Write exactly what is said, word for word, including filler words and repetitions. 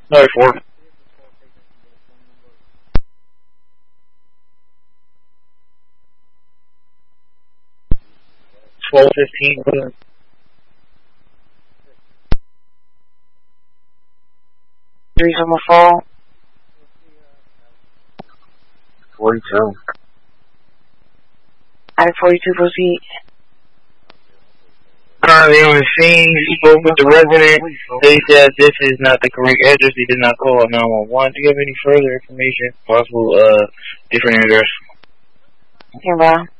No, four. Twelve fifteen. Three on my phone. Forty-two. I forty-two proceed. Currently on the scene, he spoke with the resident. They said this is not the correct address. He did not call nine one one. Do you have any further information? Possible, uh, different address? Yeah, bro.